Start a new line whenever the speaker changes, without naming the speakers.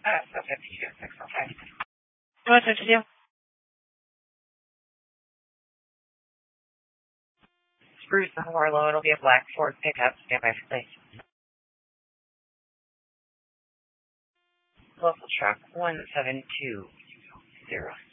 So 52605. What's it to do? Spruce and Warlow. It'll be a black Ford pickup. Stand by for place. Local truck 1720.